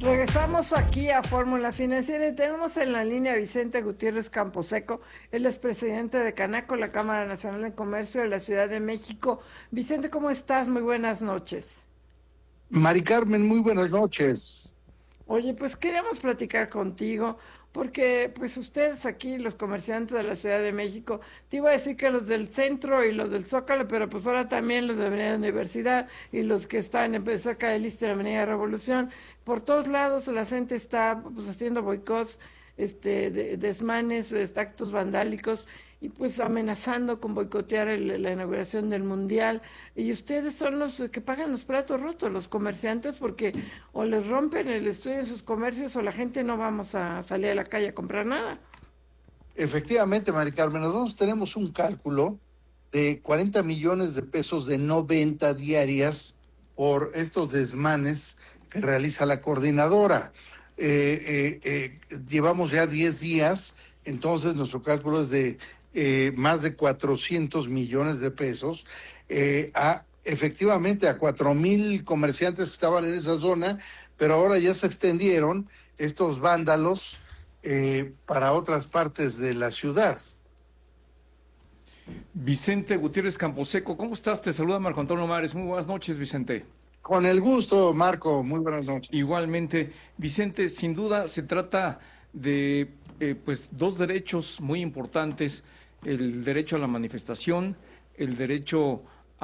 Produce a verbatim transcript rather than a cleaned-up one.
Regresamos aquí a Fórmula Financiera y tenemos en la línea a Vicente Gutiérrez Camposeco, él es presidente de Canaco, la Cámara Nacional de Comercio de la Ciudad de México. Vicente, ¿cómo estás? Muy buenas noches. Mari Carmen, muy buenas noches. Oye, pues queríamos platicar contigo porque pues ustedes aquí, los comerciantes de la Ciudad de México, te iba a decir que los del centro y los del Zócalo, pero pues ahora también los de la Avenida Universidad y los que están en- pues, cerca del Iste de la Avenida Revolución, por todos lados la gente está pues haciendo boicots, este, de- desmanes, este, actos vandálicos y pues amenazando con boicotear el- la inauguración del Mundial. Y ustedes son los que pagan los platos rotos, los comerciantes, porque o les rompen el estudio de sus comercios o la gente no vamos a salir a la calle a comprar nada. Efectivamente, Mari Carmen, nosotros tenemos un cálculo de cuarenta millones de pesos de no venta diarias por estos desmanes que realiza la coordinadora. Eh, eh, eh, llevamos ya diez días, entonces nuestro cálculo es de eh, más de cuatrocientos millones de pesos, eh, a, efectivamente a cuatro mil comerciantes que estaban en esa zona, pero ahora ya se extendieron estos vándalos eh, para otras partes de la ciudad. Vicente Gutiérrez Camposeco, ¿cómo estás? Te saluda Marco Antonio Mares. Muy buenas noches, Vicente. Con el gusto, Marco, muy buenas noches. Igualmente, Vicente, sin duda se trata de eh, pues dos derechos muy importantes, el derecho a la manifestación, el derecho